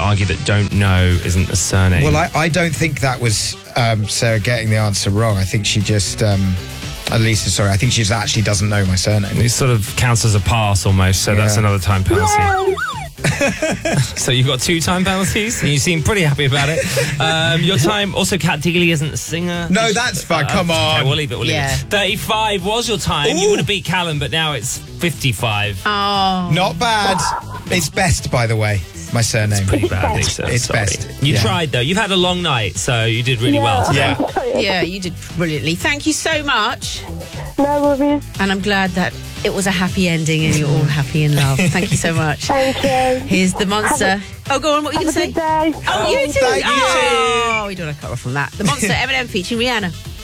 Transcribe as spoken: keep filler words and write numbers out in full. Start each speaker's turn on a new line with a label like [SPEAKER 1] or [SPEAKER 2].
[SPEAKER 1] argue that don't know isn't a surname.
[SPEAKER 2] Well, I, I don't think that was um, Sarah getting the answer wrong. I think she just, um, Lisa, sorry, I think she just actually doesn't know my surname.
[SPEAKER 1] It sort of counts as a pass almost, so
[SPEAKER 2] Yeah.
[SPEAKER 1] that's another time penalty. So you've got two time penalties, and you seem pretty happy about it. Um, your time, also Cat Dealey isn't a singer.
[SPEAKER 2] No, that's fine,
[SPEAKER 1] Uh,
[SPEAKER 2] come on.
[SPEAKER 1] Okay, we'll leave it, we'll
[SPEAKER 3] Yeah.
[SPEAKER 1] leave it. thirty-five was your time. You
[SPEAKER 2] Ooh.
[SPEAKER 1] would have beat Callum, but now it's fifty-five.
[SPEAKER 3] Oh.
[SPEAKER 2] Not bad. It's best, by the way, my surname.
[SPEAKER 1] Pretty bad, Lisa.
[SPEAKER 2] It's
[SPEAKER 1] sorry.
[SPEAKER 2] best,
[SPEAKER 1] You
[SPEAKER 2] yeah.
[SPEAKER 1] tried, though. You've had a long night, so you did really well today.
[SPEAKER 2] Yeah.
[SPEAKER 3] Yeah, you did brilliantly. Thank you so much.
[SPEAKER 4] No worries.
[SPEAKER 3] And I'm glad that it was a happy ending and you're all happy in love. Thank you so much.
[SPEAKER 4] Thank you.
[SPEAKER 3] Here's the monster. Oh, go on. What were you
[SPEAKER 4] Have
[SPEAKER 3] going
[SPEAKER 4] a
[SPEAKER 3] to say?
[SPEAKER 4] good day.
[SPEAKER 3] Oh, you too.
[SPEAKER 2] thank you.
[SPEAKER 3] Oh, we don't want to cut off from that. The monster, Eminem featuring Rihanna.